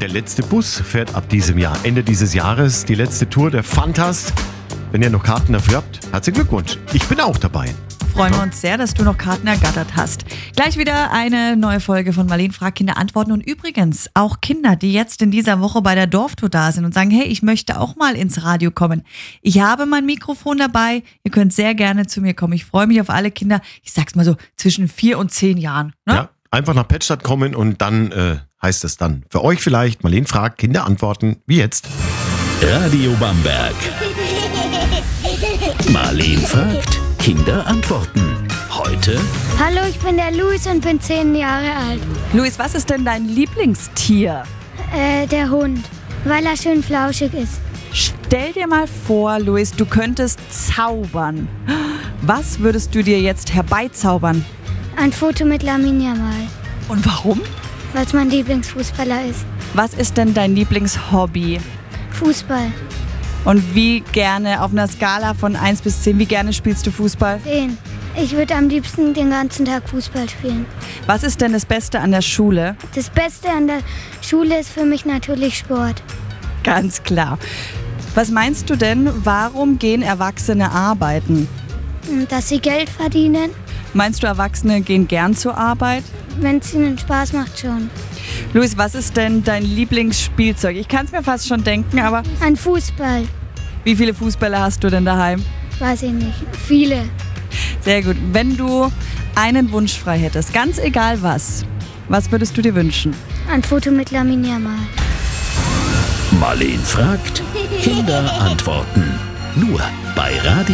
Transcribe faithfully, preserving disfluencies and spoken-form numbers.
der letzte Bus fährt ab diesem Jahr. Ende dieses Jahres die letzte Tour der Fantast. Wenn ihr noch Karten dafür habt, herzlichen Glückwunsch. Ich bin auch dabei. Freuen wir uns sehr, dass du noch Karten ergattert hast. Gleich wieder eine neue Folge von Marleen fragt Kinder antworten. Und übrigens, auch Kinder, die jetzt in dieser Woche bei der Dorftour da sind und sagen, hey, ich möchte auch mal ins Radio kommen. Ich habe mein Mikrofon dabei. Ihr könnt sehr gerne zu mir kommen. Ich freue mich auf alle Kinder. Ich sag's mal so, zwischen vier und zehn Jahren. Ne? Ja, einfach nach Pettstadt kommen und dann äh, heißt es dann für euch vielleicht, Marleen fragt Kinder antworten, wie jetzt. Radio Bamberg. Marleen fragt, Kinder antworten. Heute? Hallo, ich bin der Luis und bin zehn Jahre alt. Luis, was ist denn dein Lieblingstier? Äh, der Hund, weil er schön flauschig ist. Stell dir mal vor, Luis, du könntest zaubern. Was würdest du dir jetzt herbeizaubern? Ein Foto mit Lamine Yamal, Und warum? weil es mein Lieblingsfußballer ist. Was ist denn dein Lieblingshobby? Fußball, Und wie gerne, auf einer Skala von eins bis zehn, wie gerne spielst du Fußball? zehn. Ich würde am liebsten den ganzen Tag Fußball spielen. Was ist denn das Beste an der Schule? Das Beste an der Schule ist für mich natürlich Sport. Ganz klar. Was meinst du denn, warum gehen Erwachsene arbeiten? Dass sie Geld verdienen, Meinst du, Erwachsene gehen gern zur Arbeit? wenn es ihnen Spaß macht schon. Luis, was ist denn dein Lieblingsspielzeug? Ich kann es mir fast schon denken, aber Ein Fußball, wie viele Fußbälle hast du denn daheim? weiß ich nicht. Viele. Sehr gut. Wenn du einen Wunsch frei hättest, ganz egal was, was würdest du dir wünschen? Ein Foto mit Lamine Yamal. Marleen fragt, Kinder antworten. Nur bei Radio